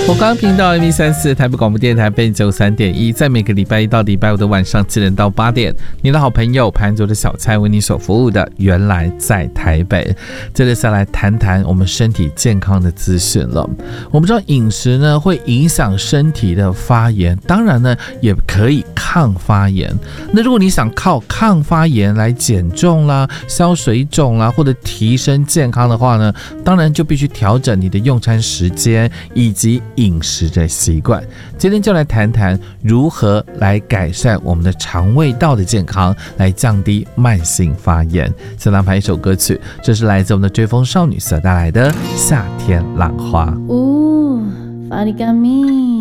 我刚频道 M134 台北广播电台被93.1，在每个礼拜一到礼拜五的晚上7点到8点，你的好朋友盘中的小菜为你所服务的原来在台北。这里是来谈谈我们身体健康的资讯了。我们知道饮食呢会影响身体的发炎，当然呢也可以抗发炎。那如果你想靠抗发炎来减重啦、消水肿啦，或者提升健康的话呢，当然就必须调整你的用餐时间以及饮食的习惯。今天就来谈谈如何来改善我们的肠胃道的健康，来降低慢性发炎。先来排一首歌曲，这是来自我们的追风少女所带来的《夏天浪花》。 法里嘎咪。